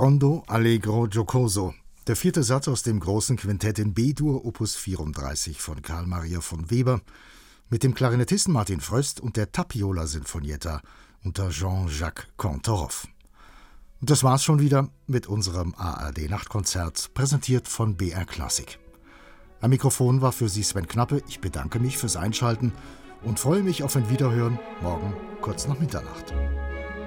Rondo Allegro Giocoso, der vierte Satz aus dem großen Quintett in B-Dur Opus 34 von Carl Maria von Weber mit dem Klarinettisten Martin Fröst und der Tapiola Sinfonietta unter Jean-Jacques Cantorov. Und das war's schon wieder mit unserem ARD-Nachtkonzert, präsentiert von BR Classic. Am Mikrofon war für Sie Sven Knappe. Ich bedanke mich fürs Einschalten und freue mich auf ein Wiederhören morgen kurz nach Mitternacht.